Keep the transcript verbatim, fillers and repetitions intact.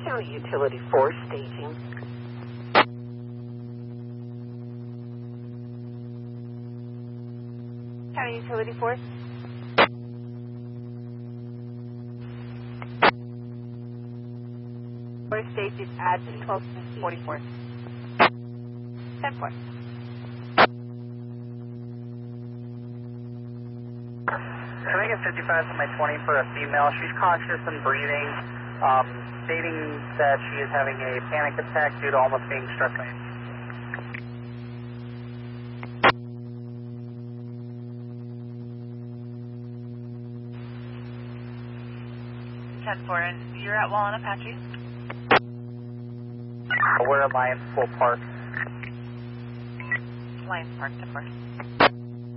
County Utility four staging. County Utility four. four staging at twelve forty-four. ten four. Can I get fifty-five to my twenty for a female? She's conscious and breathing, um, stating that she is having a panic attack due to almost being struck by a ten four, and you're at Wallen Apache? Where am I in School Park? Lions Park, ten four.